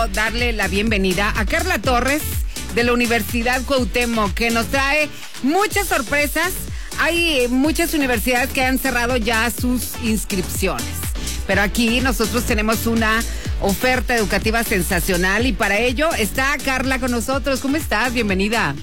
Darle la bienvenida a Carla Torres de la Universidad Cuauhtémoc, que nos trae muchas sorpresas. Hay muchas universidades que han cerrado ya sus inscripciones, pero aquí nosotros tenemos una oferta educativa sensacional y para ello está Carla con nosotros. ¿Cómo estás? Bienvenida.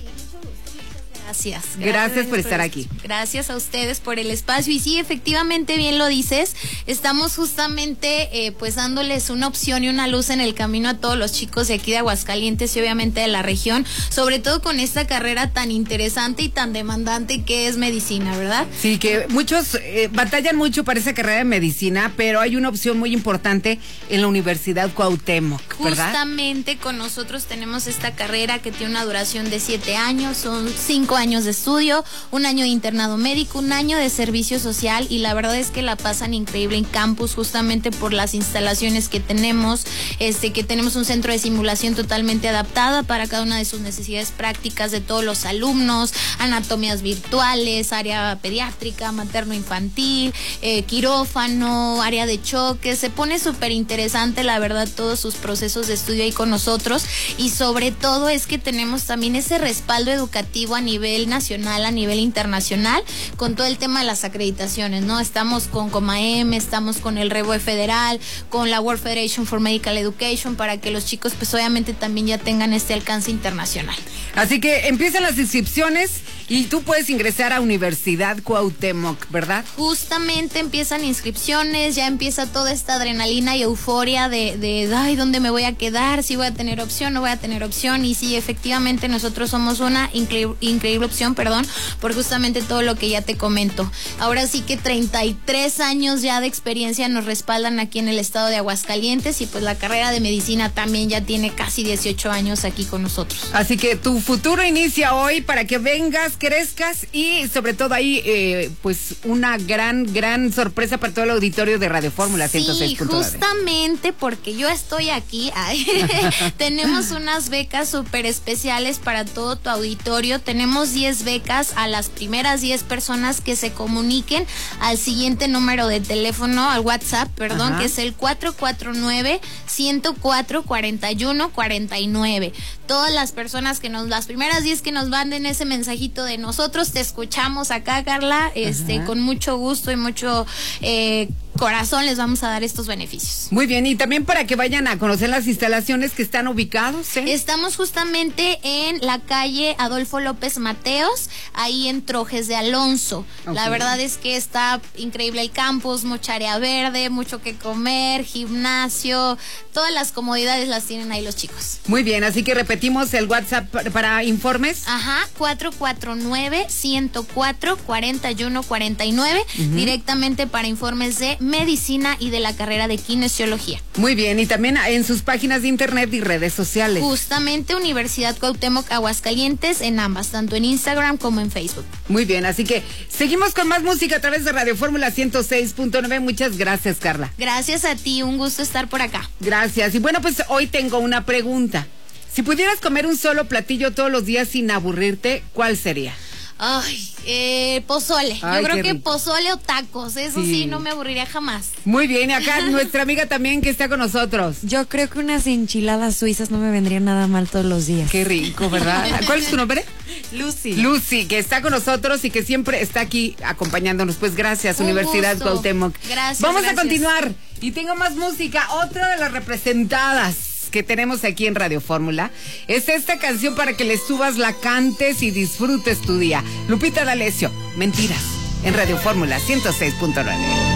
Gracias por estar aquí. Gracias a ustedes por el espacio. Y sí, efectivamente, bien lo dices, estamos justamente pues dándoles una opción y una luz en el camino a todos los chicos de aquí de Aguascalientes y obviamente de la región, sobre todo con esta carrera tan interesante y tan demandante que es medicina, ¿verdad? Sí, que muchos batallan mucho para esa carrera de medicina, pero hay una opción muy importante en la Universidad Cuauhtémoc, ¿verdad? Justamente con nosotros tenemos esta carrera que tiene una duración de 7 años, son 5 años de estudio, 1 año de internado médico, 1 año de servicio social y la verdad es que la pasan increíble en campus justamente por las instalaciones que tenemos, que tenemos un centro de simulación totalmente adaptada para cada una de sus necesidades prácticas de todos los alumnos, anatomías virtuales, área pediátrica, materno-infantil, quirófano, área de choque. Se pone súper interesante la verdad todos sus procesos de estudio ahí con nosotros y sobre todo es que tenemos también ese respaldo educativo a nivel nacional, a nivel internacional, con todo el tema de las acreditaciones, ¿no? Estamos con COMAEM, estamos con el REBOE Federal, con la World Federation for Medical Education, para que los chicos pues obviamente también ya tengan este alcance internacional. Así que empiezan las inscripciones y tú puedes ingresar a Universidad Cuauhtémoc, ¿verdad? Justamente empiezan inscripciones, ya empieza toda esta adrenalina y euforia de ay, ¿dónde me voy a quedar? Si voy a tener opción, no voy a tener opción. Y sí, efectivamente nosotros somos una increíble opción, por justamente todo lo que ya te comento. Ahora sí que 33 años ya de experiencia nos respaldan aquí en el estado de Aguascalientes y pues la carrera de medicina también ya tiene casi 18 años aquí con nosotros. Así que tu futuro inicia hoy para que vengas, crezcas y sobre todo ahí pues una gran sorpresa para todo el auditorio de Radio Fórmula 106.9. Sí, justamente porque yo estoy aquí, tenemos unas becas súper especiales para todo tu auditorio. Tenemos 10 becas a las primeras 10 personas que se comuniquen al siguiente número de teléfono, al WhatsApp, perdón, que es el 449-104-4149. Todas las personas las primeras 10 que nos manden ese mensajito de nosotros, te escuchamos acá, Carla, con mucho gusto y mucho corazón les vamos a dar estos beneficios. Muy bien, y también para que vayan a conocer las instalaciones que están ubicados. Estamos justamente en la calle Adolfo López Mateos, ahí en Trojes de Alonso. La verdad es que está increíble el campus, mucha área verde, mucho que comer, gimnasio, todas las comodidades las tienen ahí los chicos. Muy bien, así que repetimos el WhatsApp para informes. 449-104-4149, directamente para informes de medicina y de la carrera de kinesiología. Muy bien, y también en sus páginas de internet y redes sociales. Justamente Universidad Cuauhtémoc Aguascalientes en ambas, tanto en Instagram como en Facebook. Muy bien, así que seguimos con más música a través de Radio Fórmula 106.9. Muchas gracias, Carla. Gracias a ti, un gusto estar por acá. Gracias, y bueno, pues hoy tengo una pregunta. Si pudieras comer un solo platillo todos los días sin aburrirte, ¿cuál sería? Ay, pozole. Yo creo que pozole o tacos, eso sí, no me aburriría jamás. Muy bien, y acá nuestra amiga también que está con nosotros. Yo creo que unas enchiladas suizas no me vendrían nada mal todos los días. Qué rico, ¿verdad? ¿Cuál es tu nombre? Lucy. Lucy, que está con nosotros y que siempre está aquí acompañándonos. Pues gracias, Universidad Cuauhtémoc. Gracias. Vamos a continuar y tengo más música. Otra de las representadas que tenemos aquí en Radio Fórmula es esta canción para que le subas, la cantes y disfrutes tu día. Lupita D'Alessio, Mentiras, en Radio Fórmula 106.9.